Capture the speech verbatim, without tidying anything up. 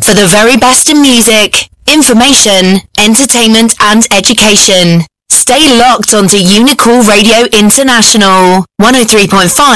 for the very best in music, information, entertainment and education. Stay locked onto Unicool Radio International, one oh three point five